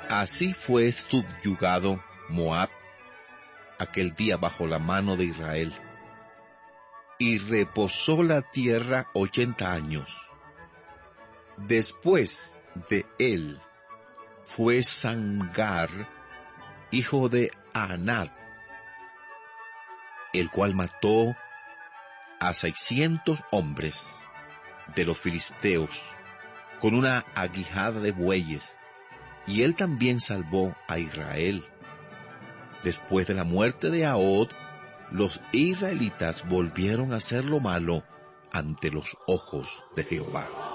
Así fue subyugado Moab aquel día bajo la mano de Israel, y reposó la tierra 80 años. Después de él fue Sangar, hijo de Anad, el cual mató a 600 hombres de los filisteos con una aguijada de bueyes, y él también salvó a Israel. Después de la muerte de Ahod, los israelitas volvieron a hacer lo malo ante los ojos de Jehová.